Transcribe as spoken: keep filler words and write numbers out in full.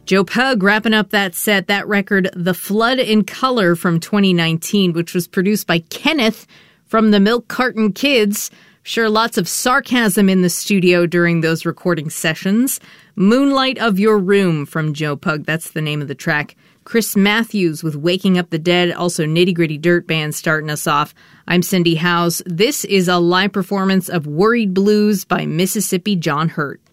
Joe Pug wrapping up that set, that record, The Flood in Color from twenty nineteen, which was produced by Kenneth from the Milk Carton Kids. Sure, lots of sarcasm in the studio during those recording sessions. Moonlight of Your Room from Joe Pug, that's the name of the track. Chris Matthews with Waking Up the Dead, also Nitty Gritty Dirt Band starting us off. I'm Cindy Howes. This is a live performance of Worried Blues by Mississippi John Hurt.